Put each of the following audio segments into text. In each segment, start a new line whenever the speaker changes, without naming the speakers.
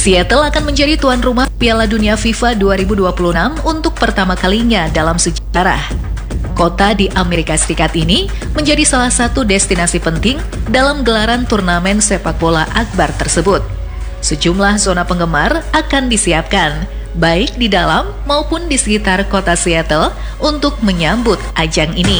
Seattle akan menjadi tuan rumah Piala Dunia FIFA 2026 untuk pertama kalinya dalam sejarah. Kota di Amerika Serikat ini menjadi salah satu destinasi penting dalam gelaran turnamen sepak bola akbar tersebut. Sejumlah zona penggemar akan disiapkan, baik di dalam maupun di sekitar kota Seattle untuk menyambut ajang ini.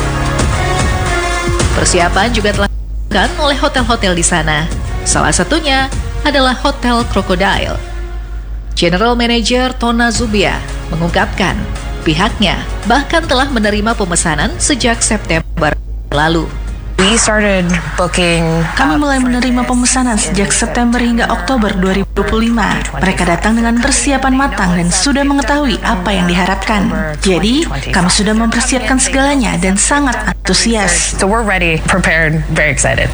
Persiapan juga telah dilakukan oleh hotel-hotel di sana. Salah satunya adalah Hotel Crocodile. General Manager Tona Zubia mengungkapkan pihaknya bahkan telah menerima pemesanan sejak September lalu.
Kami mulai menerima pemesanan sejak September hingga Oktober 2025. Mereka datang dengan persiapan matang dan sudah mengetahui apa yang diharapkan. Jadi, kami sudah mempersiapkan segalanya dan sangat antusias.
So we're ready, prepared, very excited.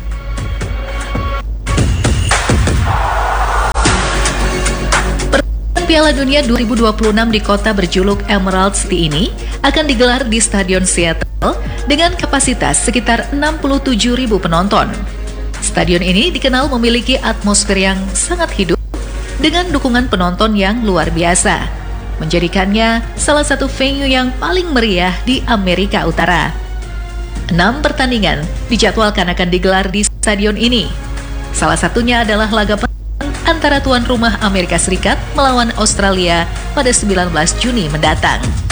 Piala Dunia 2026 di kota berjuluk Emerald City ini akan digelar di Stadion Seattle dengan kapasitas sekitar 67.000 penonton. Stadion ini dikenal memiliki atmosfer yang sangat hidup dengan dukungan penonton yang luar biasa, menjadikannya salah satu venue yang paling meriah di Amerika Utara. 6 pertandingan dijadwalkan akan digelar di stadion ini. Salah satunya adalah laga antara tuan rumah Amerika Serikat melawan Australia pada 19 Juni mendatang.